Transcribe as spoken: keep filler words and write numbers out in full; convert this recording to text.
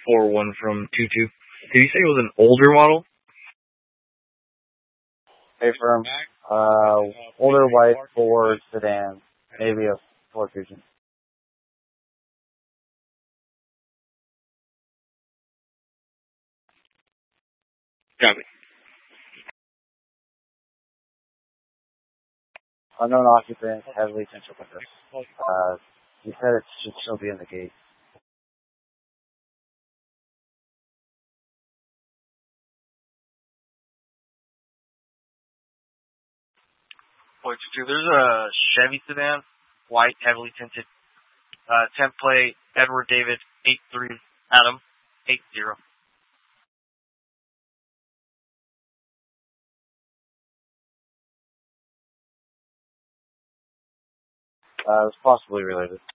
four one from two two. Did you say it was an older model? Hey, firm. Uh, older white Ford sedan, maybe a Ford Fusion. Got me. Unknown occupant, heavily tinted windows. Uh, he said it should still be in the gate. Point two two. There's a Chevy sedan, white, heavily tinted, uh, temp plate, Edward David, eight three, Adam, eight zero. Uh, it's possibly related.